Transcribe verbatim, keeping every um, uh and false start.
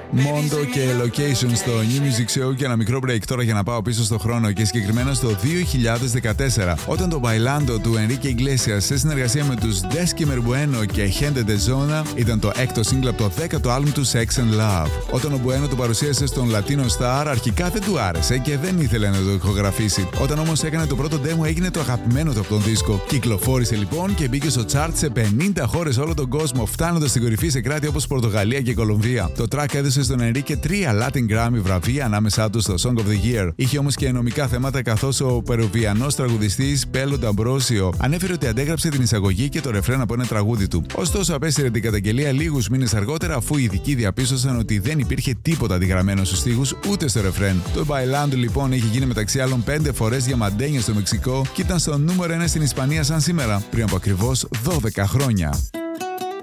Mondo και Location στο New Music Show και ένα μικρό break τώρα για να πάω πίσω στο χρόνο και συγκεκριμένα στο δύο χιλιάδες δεκατέσσερα, όταν το Bailando του Enrique Iglesias σε συνεργασία με τους Desky Merbueno και Gente de Zona ήταν το έκτο single από το δέκατο άλμπουμ του Sex and Love. Όταν ο Bueno το παρουσίασε στον Latino Star, αρχικά δεν του άρεσε και δεν ήθελε να το ηχογραφήσει. Όταν όμως έκανε το πρώτο demo, έγινε το αγαπημένο του από τον δίσκο. Κυκλοφόρησε λοιπόν και μπήκε στο chart σε πενήντα χώρες όλο τον κόσμο, φτάνοντας στην κορυφή σε κράτη όπως Πορτογαλία και Κολομβία. Το track έδωσε στον Enrique τρία Latin Grammy βραβεία, ανάμεσά του στο Song of the Year. Είχε όμως και νομικά θέματα, καθώς ο Περουβιανός τραγουδιστής Πέλο Νταμπρόσιο ανέφερε ότι αντέγραψε την εισαγωγή και το ρεφρέν από ένα τραγούδι του. Ωστόσο, απέσυρε την καταγγελία λίγους μήνες αργότερα, αφού οι ειδικοί διαπίστωσαν ότι δεν υπήρχε τίποτα αντιγραμμένο στους στίχους ούτε στο ρεφρέν. Το Bailando λοιπόν είχε γίνει μεταξύ άλλων πέντε φορές διαμαντένιο στο Μεξικό και ήταν στο νούμερο ένα στην Ισπανία σαν σήμερα, πριν από ακριβώς δώδεκα χρόνια.